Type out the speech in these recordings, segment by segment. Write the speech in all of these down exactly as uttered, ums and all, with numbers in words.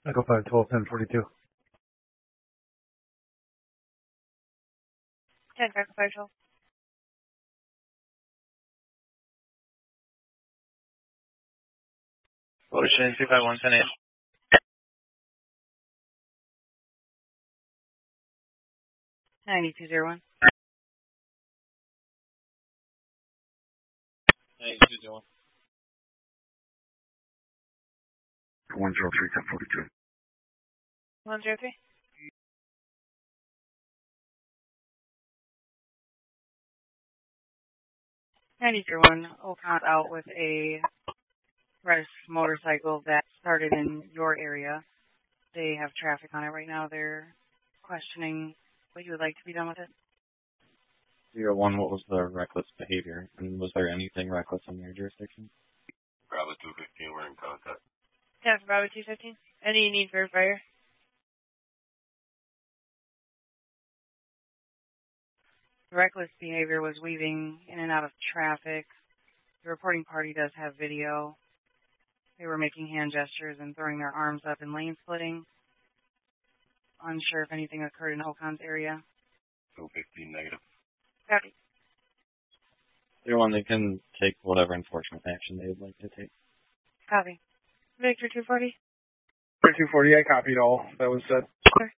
Echo five twelve ten forty-two. ten Echo five twelve. Ocean two five one ten eight. ninety-two zero one. ninety-two zero one. one zero three ten forty-two. one zero three. ninety-three one. Ocon's out with a red motorcycle that started in your area. They have traffic on it right now. They're questioning what you would like to be done with it. Zero one, what was the reckless behavior? And was there anything reckless in your jurisdiction? Bravo two fifteen, we're in contact. Yeah, for Bravo two fifteen. Any need for a fire? Reckless behavior was weaving in and out of traffic. The reporting party does have video. They were making hand gestures and throwing their arms up in lane splitting. Unsure if anything occurred in Ocon's area. two fifteen negative. Copy. Zero one, they can take whatever enforcement action they would like to take. Copy. Victor two forty. Victor two forty, I copied all that was said. Sure.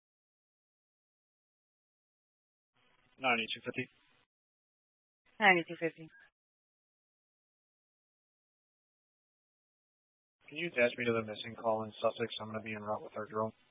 ninety-two fifty. ninety-two fifty. Can you attach me to the missing call in Sussex? I'm going to be en route with our drone.